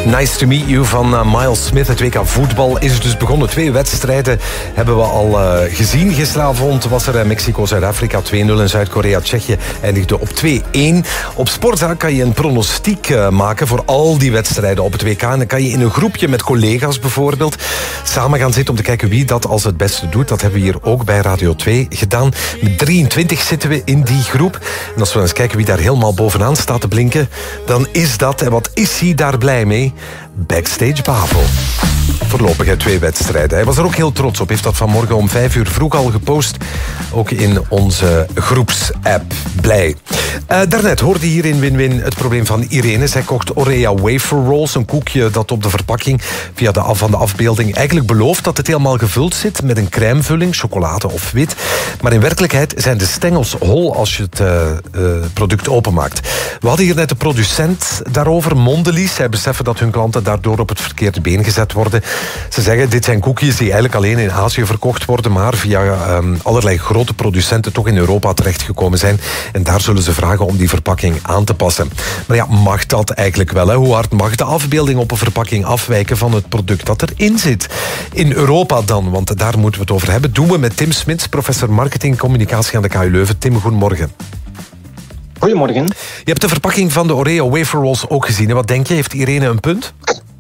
Nice to meet you van Miles Smith. Het WK voetbal is dus begonnen. 2 wedstrijden hebben we al gezien. Gisteravond was er Mexico-Zuid-Afrika 2-0 en Zuid-Korea-Tsjechië eindigde op 2-1. Op Sportza kan je een pronostiek maken voor al die wedstrijden op het WK. En dan kan je in een groepje met collega's bijvoorbeeld samen gaan zitten om te kijken wie dat als het beste doet. Dat hebben we hier ook bij Radio 2 gedaan. Met 23 zitten we in die groep. En als we eens kijken wie daar helemaal bovenaan staat te blinken, dan is dat, en wat is hij daar blij mee? Backstage Bavo. Voorlopig 2 wedstrijden. Hij was er ook heel trots op. Heeft dat vanmorgen om 5 uur vroeg al gepost. Ook in onze groepsapp. Blij. Daarnet hoorde hier in Win-Win het probleem van Irene. Zij kocht Orea Wafer Rolls. Een koekje dat op de verpakking via van de afbeelding eigenlijk belooft dat het helemaal gevuld zit met een crèmevulling, chocolade of wit. Maar in werkelijkheid zijn de stengels hol als je het product openmaakt. We hadden hier net de producent daarover, Mondelez. Zij beseffen dat hun klanten daardoor op het verkeerde been gezet worden. Ze zeggen, dit zijn koekjes die eigenlijk alleen in Azië verkocht worden, maar via allerlei grote producenten toch in Europa terechtgekomen zijn. En daar zullen ze vragen om die verpakking aan te passen. Maar ja, mag dat eigenlijk wel? Hè? Hoe hard mag de afbeelding op een verpakking afwijken van het product dat erin zit? In Europa dan, want daar moeten we het over hebben. Doen we met Tim Smits, professor marketing communicatie aan de KU Leuven. Tim, goedemorgen. Goedemorgen. Je hebt de verpakking van de Oreo Wafer Rolls ook gezien. En wat denk je? Heeft Irene een punt?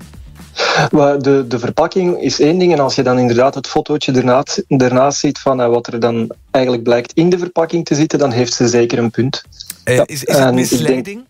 De verpakking is één ding. En als je dan inderdaad het fotootje daarnaast ziet van wat er dan eigenlijk blijkt in de verpakking te zitten, dan heeft ze zeker een punt. Is het misleiding?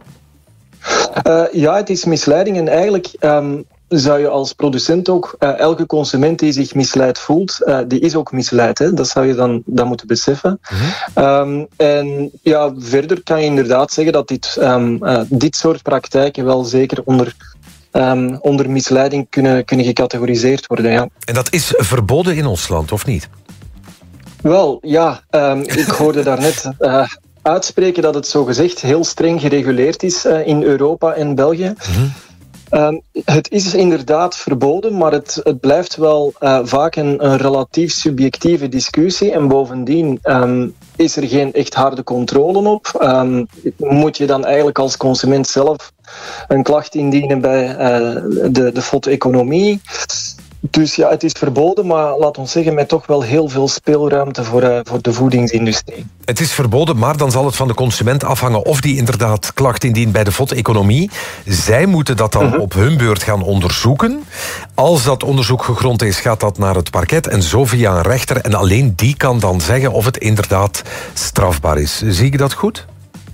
Ja, het is misleiding. En eigenlijk zou je als producent ook, elke consument die zich misleid voelt, die is ook misleid. Hè? Dat zou je dan moeten beseffen. Mm-hmm. En ja, verder kan je inderdaad zeggen dat dit soort praktijken wel zeker onder misleiding kunnen gecategoriseerd worden. Ja. En dat is verboden in ons land, of niet? Wel, ja. Ik hoorde daarnet uitspreken dat het zogezegd heel streng gereguleerd is in Europa en België. Mm-hmm. Het is inderdaad verboden, maar het blijft wel vaak een relatief subjectieve discussie. En bovendien is er geen echt harde controle op. Moet je dan eigenlijk als consument zelf een klacht indienen bij de foto-economie. Dus ja, het is verboden, maar laat ons zeggen met toch wel heel veel speelruimte voor de voedingsindustrie. Het is verboden, maar dan zal het van de consument afhangen of die inderdaad klacht indient bij de foto-economie. Zij moeten dat dan op hun beurt gaan onderzoeken. Als dat onderzoek gegrond is, gaat dat naar het parket en zo via een rechter. En alleen die kan dan zeggen of het inderdaad strafbaar is. Zie ik dat goed?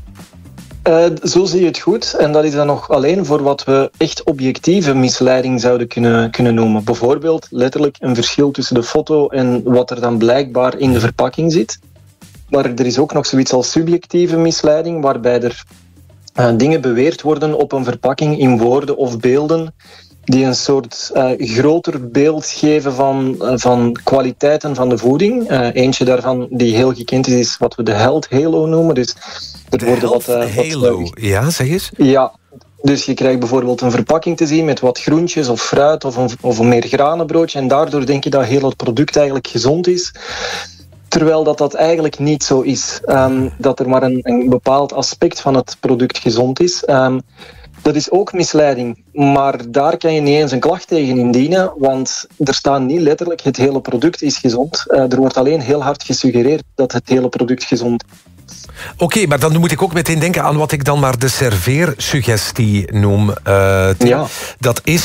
Zo zie je het goed. En dat is dan nog alleen voor wat we echt objectieve misleiding zouden kunnen noemen. Bijvoorbeeld letterlijk een verschil tussen de foto en wat er dan blijkbaar in de verpakking zit. Maar er is ook nog zoiets als subjectieve misleiding, waarbij er dingen beweerd worden op een verpakking in woorden of beelden die een soort groter beeld geven van kwaliteiten van de voeding. Eentje daarvan die heel gekend is wat we de Health Halo noemen. Dus de Health Halo, ja, zeg eens. Ja, dus je krijgt bijvoorbeeld een verpakking te zien met wat groentjes of fruit of een meer granenbroodje. En daardoor denk je dat heel het product eigenlijk gezond is. Terwijl dat eigenlijk niet zo is. Dat er maar een bepaald aspect van het product gezond is. Dat is ook misleiding, maar daar kan je niet eens een klacht tegen indienen, want er staat niet letterlijk het hele product is gezond. Er wordt alleen heel hard gesuggereerd dat het hele product gezond is. Oké, maar dan moet ik ook meteen denken aan wat ik dan maar de serveersuggestie noem. Ja. Dat is,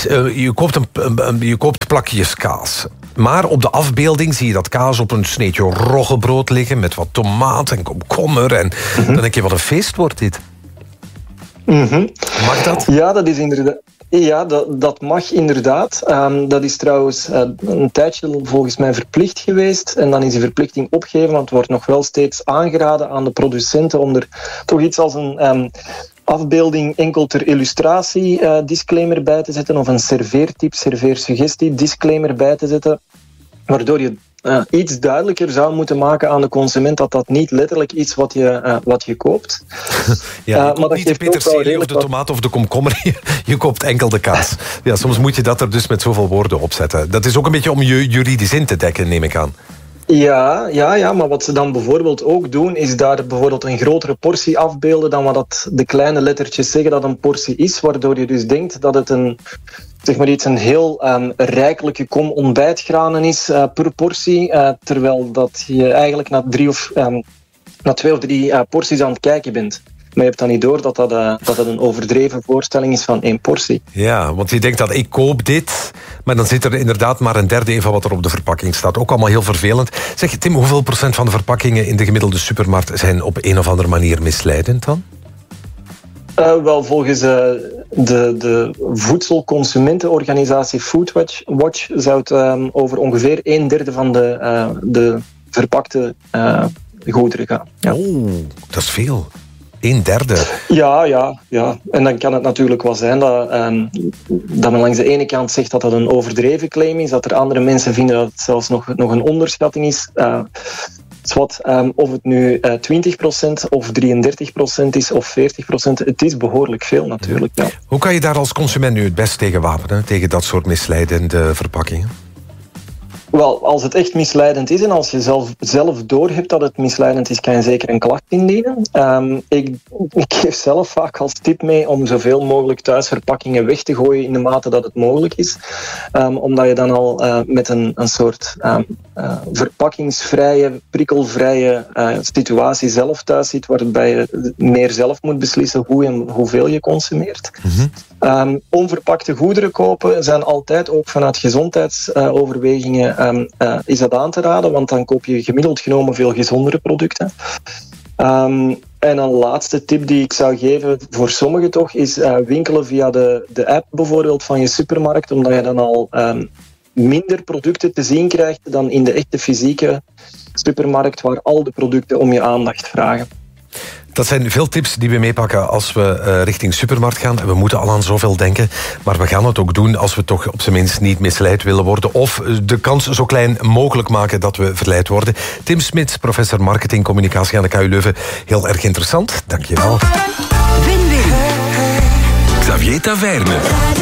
je koopt plakjes kaas. Maar op de afbeelding zie je dat kaas op een sneetje roggebrood liggen met wat tomaat en komkommer. En dan denk je, wat een feest wordt dit. Mm-hmm. Mag dat? Ja, dat is inderdaad. Ja, dat mag inderdaad. Dat is trouwens een tijdje volgens mij verplicht geweest. En dan is die verplichting opgegeven, want het wordt nog wel steeds aangeraden aan de producenten om er toch iets als een afbeelding enkel ter illustratie disclaimer bij te zetten of een serveertip, serveersuggestie disclaimer bij te zetten, waardoor je iets duidelijker zou moeten maken aan de consument dat niet letterlijk is wat je koopt. Ja, je koopt niet de peterselie of de tomaat of de komkommer. Je koopt enkel de kaas. Ja, soms moet je dat er dus met zoveel woorden op zetten. Dat is ook een beetje om je juridisch in te dekken, neem ik aan. Ja, maar wat ze dan bijvoorbeeld ook doen, is daar bijvoorbeeld een grotere portie afbeelden dan wat dat de kleine lettertjes zeggen dat een portie is, waardoor je dus denkt dat het een heel rijkelijke kom ontbijtgranen is per portie, terwijl dat je eigenlijk na 2 of 3 porties aan het kijken bent. Maar je hebt dan niet door dat het een overdreven voorstelling is van 1 portie. Ja, want je denkt dat ik koop dit, maar dan zit er inderdaad maar een derde in van wat er op de verpakking staat. Ook allemaal heel vervelend. Zeg, Tim, hoeveel procent van de verpakkingen in de gemiddelde supermarkt zijn op een of andere manier misleidend dan? Wel, volgens de voedselconsumentenorganisatie Foodwatch zou het over ongeveer 1/3 van de verpakte goederen gaan. Ja. Oh, dat is veel. 1/3. Ja. En dan kan het natuurlijk wel zijn dat men langs de ene kant zegt dat dat een overdreven claim is, dat er andere mensen vinden dat het zelfs nog een onderschatting is. Of het nu 20% of 33% is of 40%, het is behoorlijk veel natuurlijk. Ja. Hoe kan je daar als consument nu het best tegen wapenen, tegen dat soort misleidende verpakkingen? Wel, als het echt misleidend is en als je zelf doorhebt dat het misleidend is, kan je zeker een klacht indienen. Ik geef zelf vaak als tip mee om zoveel mogelijk thuis verpakkingen weg te gooien in de mate dat het mogelijk is. Omdat je dan al met een soort verpakkingsvrije, prikkelvrije situatie zelf thuis zit, waarbij je meer zelf moet beslissen hoe en hoeveel je consumeert. Mm-hmm. Onverpakte goederen kopen zijn altijd ook vanuit gezondheidsoverwegingen is dat aan te raden, want dan koop je gemiddeld genomen veel gezondere producten. En een laatste tip die ik zou geven, voor sommigen toch, is winkelen via de app bijvoorbeeld van je supermarkt, omdat je dan al minder producten te zien krijgt dan in de echte fysieke supermarkt, waar al de producten om je aandacht vragen. Dat zijn veel tips die we meepakken als we richting supermarkt gaan. En we moeten al aan zoveel denken. Maar we gaan het ook doen als we toch op zijn minst niet misleid willen worden. Of de kans zo klein mogelijk maken dat we verleid worden. Tim Smits, professor marketing communicatie aan de KU Leuven. Heel erg interessant. Dank je wel. Xavier Taverne.